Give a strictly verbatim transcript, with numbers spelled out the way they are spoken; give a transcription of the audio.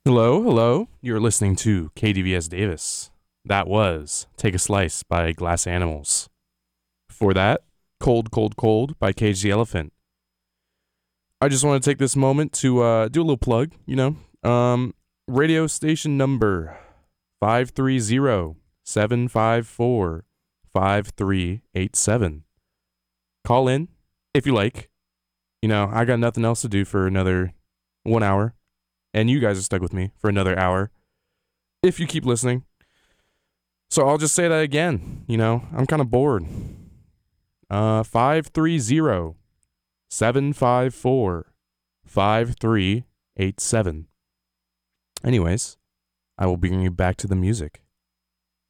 Hello, hello. You're listening to K D V S Davis. That was Take a Slice by Glass Animals. Before that, Cold, Cold, Cold by Cage the Elephant. I just want to take this moment to uh, do a little plug, you know. Um, radio station number five three zero, seven five four, five three eight seven. Call in if you like. You know, I got nothing else to do for another one hour. And you guys are stuck with me for another hour if you keep listening. So I'll just say that again. You know, I'm kind of bored. Uh, five three zero, seven five four, five three eight seven. Anyways, I will bring you back to the music.